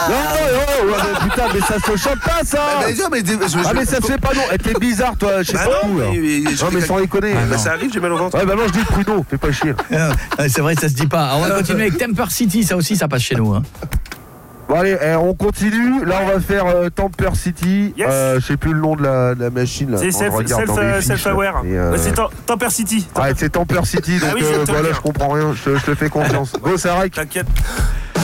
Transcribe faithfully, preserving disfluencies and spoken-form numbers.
Non, non, non, ouais, putain, mais ça se chope pas, ça. Bah, bah, non, mais, je, je, Ah, mais ça se fait pas, non. Eh, t'es bizarre, toi, je sais bah pas non, où, là. mais, mais, Non, mais sans déconner. bah, ça arrive, j'ai mal au ventre. Ouais, bah non, je dis Pruno, fais pas chier. Ouais, c'est vrai, ça se dit pas. On va continuer avec Temper City, ça aussi, ça passe chez nous. Hein. Bon, allez, eh, on continue. Là, on va faire euh, Temper City. Yes. Euh, je sais plus le nom de la, de la machine. Là, C'est quand self, je regarde self, dans mes euh, fiches, self-aware. et, euh, Ouais, c'est Tem- Temper City. Ouais, c'est Temper City, donc Ah oui, je euh, te voilà, reviens. je comprends rien. Je, je te fais confiance. Go, Sarek. T'inquiète.